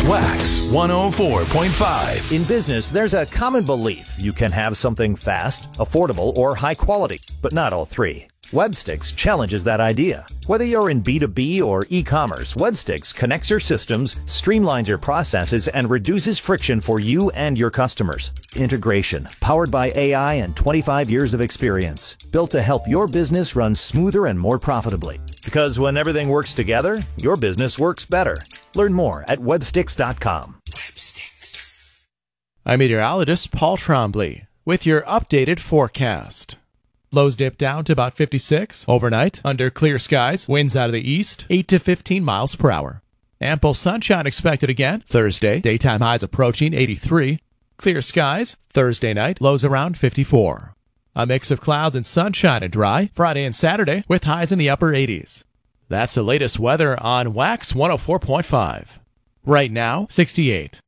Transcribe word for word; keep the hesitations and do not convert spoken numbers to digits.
Wax one oh four point five. In business, there's a common belief you can have something fast, affordable, or high quality, but not all three. Webstix challenges that idea. Whether you're in B two B or e-commerce, Webstix connects your systems, streamlines your processes, and reduces friction for you and your customers. Integration, powered by A I and twenty-five years of experience, built to help your business run smoother and more profitably. Because when everything works together, your business works better. Learn more at webstix dot com. Webstix. I'm meteorologist Paul Trombley with your updated forecast. Lows dip down to about fifty-six overnight under clear skies, winds out of the east, eight to fifteen miles per hour. Ample sunshine expected again Thursday, daytime highs approaching eighty-three. Clear skies Thursday night, lows around fifty-four. A mix of clouds and sunshine and dry Friday and Saturday with highs in the upper eighties. That's the latest weather on Wax one oh four point five. Right now, sixty-eight.